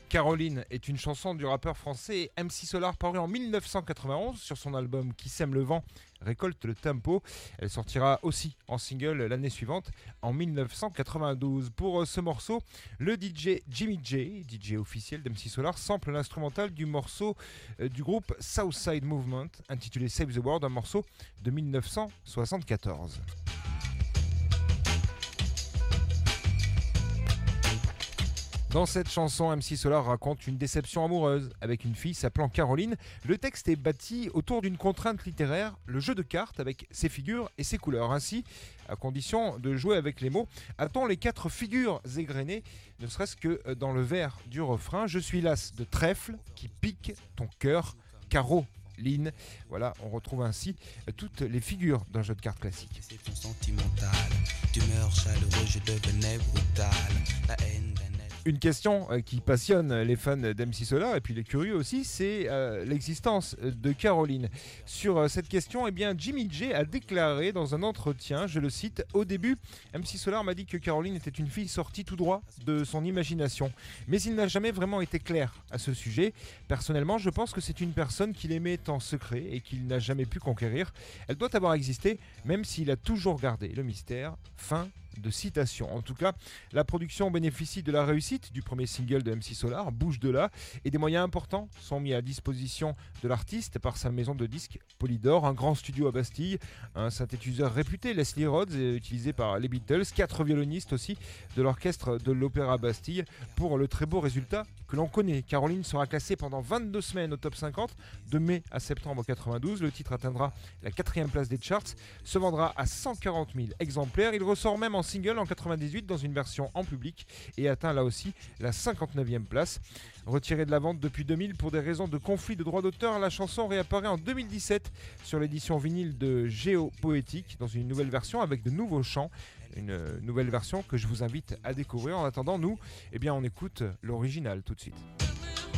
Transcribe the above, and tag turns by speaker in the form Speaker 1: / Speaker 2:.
Speaker 1: Caroline est une chanson du rappeur français MC Solar parue en 1991 sur son album Qui sème le vent récolte le tempo. Elle sortira aussi en single l'année suivante en 1992. Pour ce morceau, le DJ Jimmy J, DJ officiel d'MC Solar, sample l'instrumental du morceau du groupe Southside Movement intitulé Save the World, un morceau de 1974. Dans cette chanson, MC Solar raconte une déception amoureuse avec une fille s'appelant Caroline. Le texte est bâti autour d'une contrainte littéraire, le jeu de cartes avec ses figures et ses couleurs. Ainsi, à condition de jouer avec les mots, a-t-on les 4 figures égrenées, ne serait-ce que dans le vers du refrain. Je suis l'as de trèfle qui pique ton cœur, carreau. Line. Voilà, on retrouve ainsi toutes les figures d'un jeu de cartes classique.
Speaker 2: C'est ton sentimental, d'humeur chaleureuse, je devenais brutal, la haine d'un être.
Speaker 1: Une question qui passionne les fans d'MC Solar et puis les curieux aussi, c'est l'existence de Caroline. Sur cette question, eh bien, Jimmy J a déclaré dans un entretien, je le cite, « Au début, MC Solar m'a dit que Caroline était une fille sortie tout droit de son imagination. Mais il n'a jamais vraiment été clair à ce sujet. Personnellement, je pense que c'est une personne qu'il aimait en secret et qu'il n'a jamais pu conquérir. Elle doit avoir existé, même s'il a toujours gardé le mystère. » Fin de citation. En tout cas, la production bénéficie de la réussite du premier single de MC Solar, Bouge de là, et des moyens importants sont mis à disposition de l'artiste par sa maison de disques Polydor, un grand studio à Bastille, un synthétiseur réputé, Leslie Rhodes, utilisé par les Beatles, 4 violonistes aussi de l'orchestre de l'Opéra Bastille, pour le très beau résultat que l'on connaît. Caroline sera classée pendant 22 semaines au top 50, de mai à septembre 92. Le titre atteindra la 4e place des charts, se vendra à 140 000 exemplaires. Il ressort même en single en 98 dans une version en public et atteint là aussi la 59e place. Retirée de la vente depuis 2000 pour des raisons de conflit de droits d'auteur, la chanson réapparaît en 2017 sur l'édition vinyle de Géopoétique dans une nouvelle version avec de nouveaux chants. Une nouvelle version que je vous invite à découvrir. En attendant, nous, eh bien, on écoute l'original tout de suite.